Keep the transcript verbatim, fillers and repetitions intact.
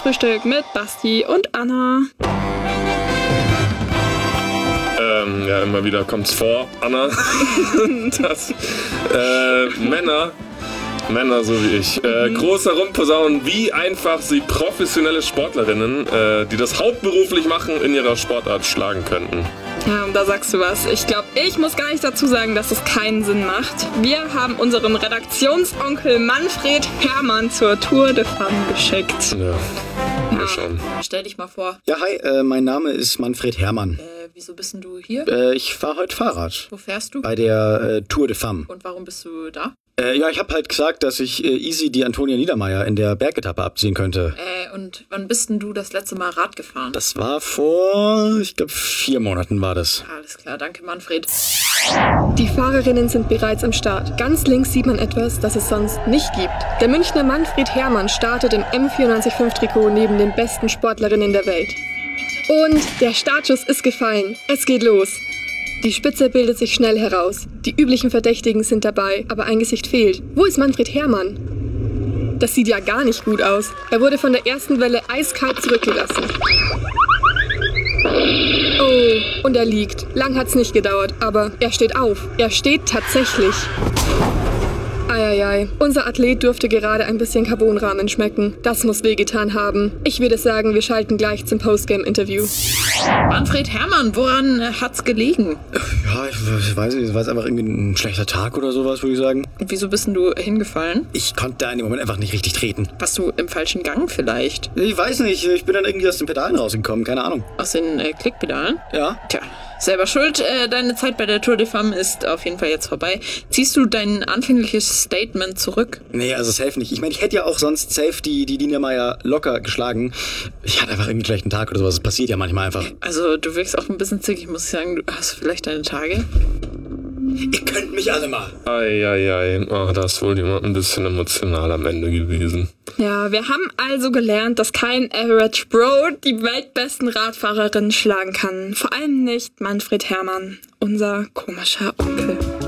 Frühstück mit Basti und Anna. Ähm, ja, immer wieder kommt's vor, Anna, dass äh, Männer, Männer so wie ich, äh, groß herumposaunen, wie einfach sie professionelle Sportlerinnen, äh, die das hauptberuflich machen, in ihrer Sportart schlagen könnten. Ja, und da sagst du was. Ich glaube, ich muss gar nicht dazu sagen, dass es keinen Sinn macht. Wir haben unseren Redaktionsonkel Manfred Hermann zur Tour de Femme geschickt. Ja, mal schauen. Stell dich mal vor. Ja, hi, äh, mein Name ist Manfred Hermann. Äh, wieso bist denn du hier? Äh, ich fahre heute Fahrrad. Wo fährst du? Bei der äh, Tour de Femme. Und warum bist du da? Äh, ja, ich habe halt gesagt, dass ich äh, easy die Antonia Niedermeyer in der Bergetappe abziehen könnte. Äh, und wann bist denn du das letzte Mal Rad gefahren? Das war vor, ich glaube, vier Monaten war das. Alles klar, danke Manfred. Die Fahrerinnen sind bereits am Start. Ganz links sieht man etwas, das es sonst nicht gibt. Der Münchner Manfred Hermann startet im M vierundneunzig Komma fünf Trikot neben den besten Sportlerinnen der Welt. Und der Startschuss ist gefallen. Es geht los. Die Spitze bildet sich schnell heraus. Die üblichen Verdächtigen sind dabei, aber ein Gesicht fehlt. Wo ist Manfred Hermann? Das sieht ja gar nicht gut aus. Er wurde von der ersten Welle eiskalt zurückgelassen. Oh, und er liegt. Lang hat's nicht gedauert, aber er steht auf. Er steht tatsächlich. Eieiei, unser Athlet dürfte gerade ein bisschen Carbonrahmen schmecken. Das muss wehgetan haben. Ich würde sagen, wir schalten gleich zum Postgame-Interview. Manfred Hermann, woran äh, hat's gelegen? Ja, ich, ich weiß nicht, es war jetzt einfach irgendwie ein schlechter Tag oder sowas, würde ich sagen. Und wieso bist denn du hingefallen? Ich konnte da in dem Moment einfach nicht richtig treten. Warst du im falschen Gang vielleicht? Ich weiß nicht, ich bin dann irgendwie aus den Pedalen rausgekommen, keine Ahnung. Aus den äh, Klickpedalen? Ja. Tja, selber schuld. Äh, deine Zeit bei der Tour de Femme ist auf jeden Fall jetzt vorbei. Ziehst du dein anfängliches Statement zurück? Nee, also safe nicht. Ich meine, ich hätte ja auch sonst safe die, die Niedermeyer locker geschlagen. Ich hatte einfach irgendwie einen schlechten Tag oder sowas. Das passiert ja manchmal einfach. Also du wirkst auch ein bisschen zickig, muss ich sagen. Du hast vielleicht deine Tage? Ihr könnt mich alle mal. Eieiei, oh, da ist wohl jemand ein bisschen emotional am Ende gewesen. Ja, wir haben also gelernt, dass kein Average Bro die weltbesten Radfahrerinnen schlagen kann. Vor allem nicht Manfred Hermann, unser komischer Onkel.